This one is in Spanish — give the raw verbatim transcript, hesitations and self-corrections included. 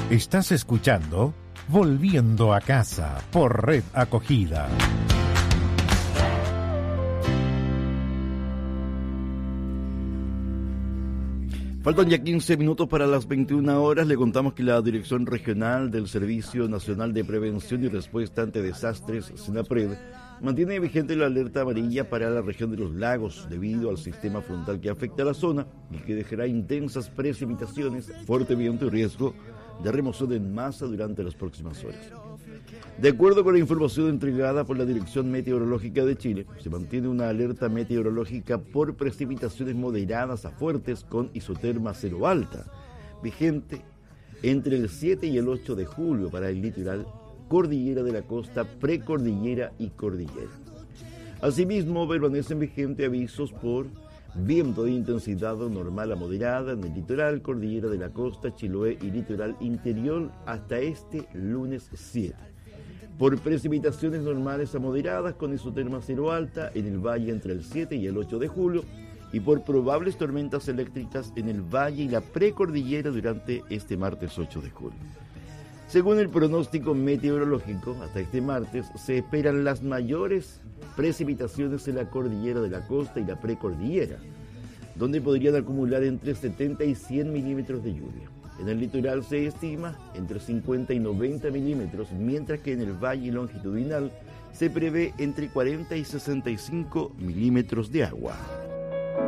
Estás escuchando Volviendo a Casa por Red Acogida. Faltan ya quince minutos para las veintiuna horas. Le contamos que la Dirección Regional del Servicio Nacional de Prevención y Respuesta ante Desastres, SENAPRED, mantiene vigente la alerta amarilla para la región de los lagos debido al sistema frontal que afecta a la zona y que dejará intensas precipitaciones, fuerte viento y riesgo de remoción en masa durante las próximas horas. De acuerdo con la información entregada por la Dirección Meteorológica de Chile, se mantiene una alerta meteorológica por precipitaciones moderadas a fuertes con isoterma cero alta, vigente entre el siete y el ocho de julio para el litoral, cordillera de la costa, precordillera y cordillera. Asimismo, permanecen vigentes avisos por viento de intensidad normal a moderada en el litoral, cordillera de la costa, Chiloé y litoral interior hasta este lunes siete. Por precipitaciones normales a moderadas con isoterma cero alta en el valle entre el siete y el ocho de julio y por probables tormentas eléctricas en el valle y la precordillera durante este martes ocho de julio. Según el pronóstico meteorológico, hasta este martes se esperan las mayores precipitaciones en la cordillera de la costa y la precordillera, donde podrían acumular entre setenta y cien milímetros de lluvia. En el litoral se estima entre cincuenta y noventa milímetros, mientras que en el valle longitudinal se prevé entre cuarenta y sesenta y cinco milímetros de agua.